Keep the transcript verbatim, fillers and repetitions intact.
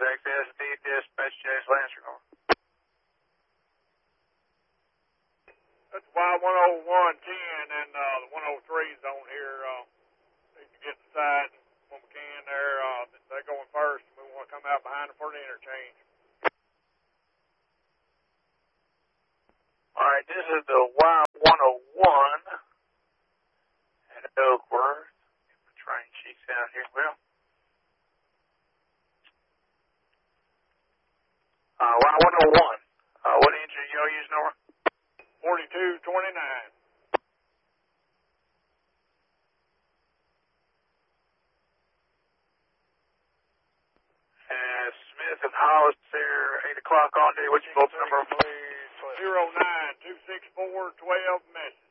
X S D, dispatch James Lancer. That's Y one oh one ten and uh, the one oh three zone here. Uh, need to get inside when we can there. Uh, they're going first. We want to come out behind them for the interchange. All right, this is the Y one oh one at Oakworth. Get the train sheets out here, Will. Uh, Y one oh one. Uh, what engine are y'all using over? forty-two twenty-nine. Uh, Smith and Hollis there, eight o'clock on day. What's your bolt number? zero nine two six four twelve message.